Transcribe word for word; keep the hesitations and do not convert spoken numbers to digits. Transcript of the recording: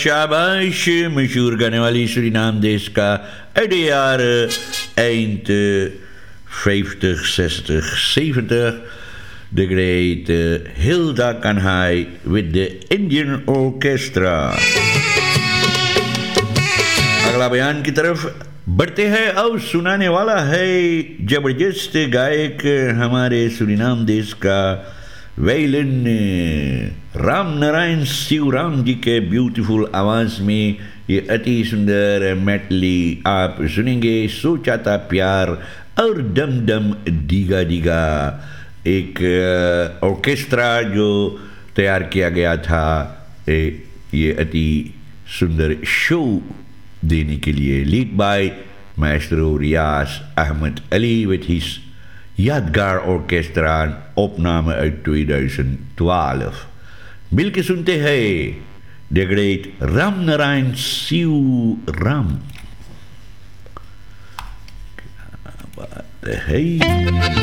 शाबाश मशहूर गाने वाली सूरीनाम देश का ideaar eind vijftig, zestig, zeventig. De great uh, Hilda Kanhai with the Indian Orchestra. अगला बयान की तरफ बढ़ते हैं और सुनाने वाला है जबरदस्त गायक हमारे सूरीनाम देश का वायलिन राम नारायण शिवराम जी के ब्यूटीफुल आवाज में ये अति सुंदर मेटली आप सुनेंगे। सोचा था प्यार और डम डम डीगा डीगा, एक ऑर्केस्ट्रा जो तैयार किया गया था ये अति सुंदर शो देने के लिए, lead by Maestro Riyaz Ahmad Ali with his यादगार orchestra, opname uit tweeduizend twaalf. मिलके सुनते हैं द ग्रेट राम नारायण शिवराम। क्या बात है।